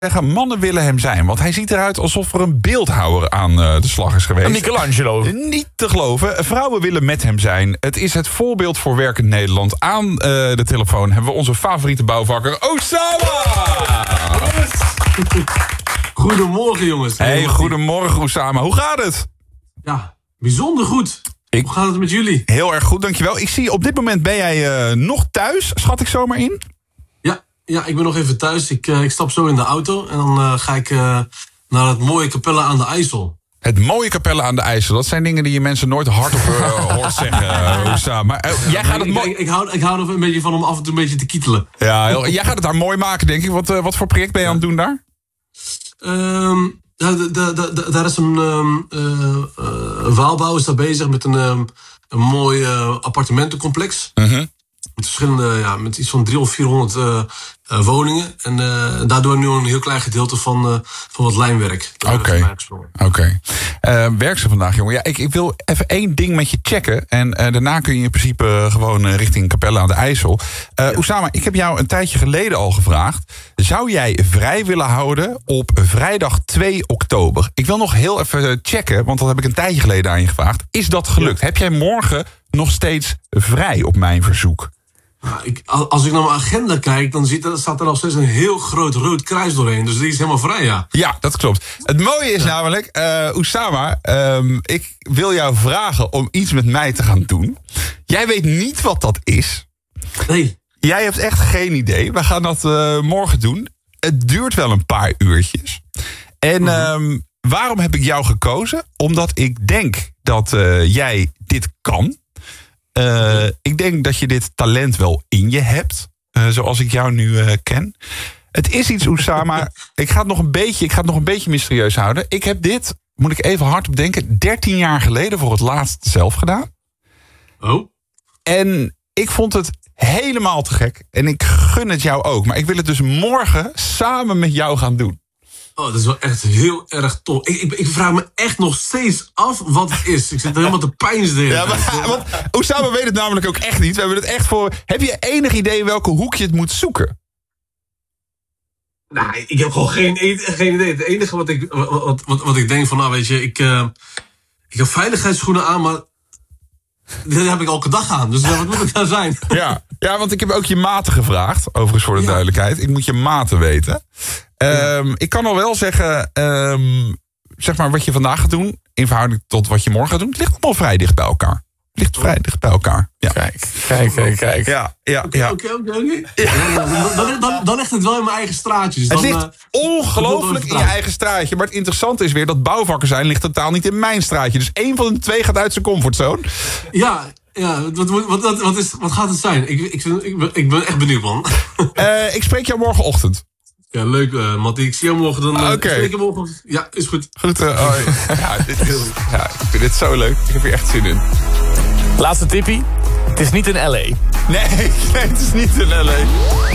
Mannen willen hem zijn, want hij ziet eruit alsof er een beeldhouwer aan de slag is geweest. Michelangelo. Niet te geloven. Vrouwen willen met hem zijn. Het is het voorbeeld voor werkend Nederland. Aan de telefoon hebben we onze favoriete bouwvakker, Oussama! Goedemorgen, jongens. Hey, goedemorgen, Oussama. Hoe gaat het? Ja, bijzonder goed. Hoe gaat het met jullie? Heel erg goed, dankjewel. Ik zie op dit moment ben jij nog thuis, schat ik zomaar in? Ja, ik ben nog even thuis. Ik stap zo in de auto en dan ga ik naar het mooie Capelle aan de IJssel. Het mooie Capelle aan de IJssel, dat zijn dingen die je mensen nooit hardop hoort zeggen, Oussama. Maar jij gaat het mooi... Ik hou er een beetje van om af en toe een beetje te kietelen. Ja, jij gaat het daar mooi maken, denk ik. Wat voor project ben je aan het doen daar? Daar is een Waalbouw is daar bezig met een mooi appartementencomplex. Met verschillende, met iets van 300 of 400 woningen. En daardoor nu een heel klein gedeelte van wat lijnwerk. Oké. Werk ze vandaag, jongen. Ja, ik wil even één ding met je checken. En daarna kun je in principe gewoon richting Capelle aan de IJssel. Oussama, ik heb jou een tijdje geleden al gevraagd. Zou jij vrij willen houden op vrijdag 2 oktober? Ik wil nog heel even checken, want dat heb ik een tijdje geleden aan je gevraagd. Is dat gelukt? Ja. Heb jij morgen nog steeds vrij op mijn verzoek? Als ik naar mijn agenda kijk, dan staat er nog steeds een heel groot rood kruis doorheen. Dus die is helemaal vrij, ja. Ja, dat klopt. Het mooie is namelijk, Oussama, ik wil jou vragen om iets met mij te gaan doen. Jij weet niet wat dat is. Nee. Jij hebt echt geen idee. We gaan dat morgen doen. Het duurt wel een paar uurtjes. En waarom heb ik jou gekozen? Omdat ik denk dat jij dit kan. Ik denk dat je dit talent wel in je hebt. Zoals ik jou nu ken. Het is iets, Oussama. Ik ga het nog een beetje mysterieus houden. Ik heb dit, moet ik even hardop denken, 13 jaar geleden voor het laatst zelf gedaan. Oh. En ik vond het helemaal te gek. En ik gun het jou ook. Maar ik wil het dus morgen samen met jou gaan doen. Oh, dat is wel echt heel erg tof. Ik vraag me echt nog steeds af wat het is. Ik zit er helemaal te pijnsteren. Ja, want Oussama weet het namelijk ook echt niet. We hebben het echt voor... Heb je enig idee welke hoek je het moet zoeken? Nou, ik heb gewoon geen idee. Het enige wat ik denk van, nou weet je, ik heb veiligheidsschoenen aan, maar die heb ik elke dag aan. Dus wat moet ik nou zijn? Ja, want ik heb ook je maten gevraagd, overigens voor de duidelijkheid. Ik moet je maten weten. Ik kan al wel zeggen, zeg maar wat je vandaag gaat doen, in verhouding tot wat je morgen gaat doen, het ligt allemaal vrij dicht bij elkaar. Ja. Kijk. Ja. Oké. Dan ligt het wel in mijn eigen straatje. Dus het ligt ongelooflijk in je eigen straatje. Maar het interessante is weer dat bouwvakker zijn ligt totaal niet in mijn straatje. Dus één van de twee gaat uit zijn comfortzone. Ja, wat gaat het zijn? Ik ben echt benieuwd, man. Ik spreek jou morgenochtend. Ja, leuk, Mattie. Ik zie jou morgen dan. Oké. Ja, is goed. Ik vind dit zo leuk. Ik heb hier echt zin in. Laatste tippie. Het is niet in L.A. Nee, het is niet in L.A.